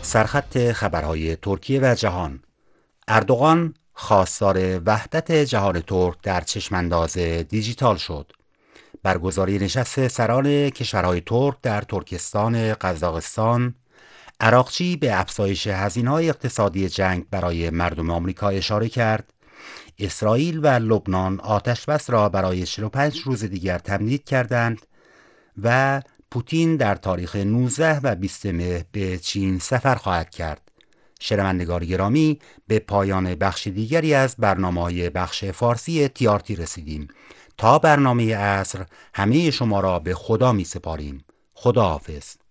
سرخط خبرهای ترکیه و جهان. اردوغان خواستار وحدت جهان ترک در چشمانداز دیجیتال شد. برگزاری نشست سران کشورهای ترک در ترکستان قزاقستان، عراقچی به افزایش هزینه‌های اقتصادی جنگ برای مردم آمریکا اشاره کرد. اسرائیل و لبنان آتشبس را برای 45 روز دیگر تمدید کردند و پوتین در تاریخ 19 و 20 مهر به چین سفر خواهد کرد. شنوندگان گرامی، به پایان بخش دیگری از برنامه‌های بخش فارسی TRT رسیدیم. تا برنامه عصر همه شما را به خدا می سپاریم. خدا حافظ.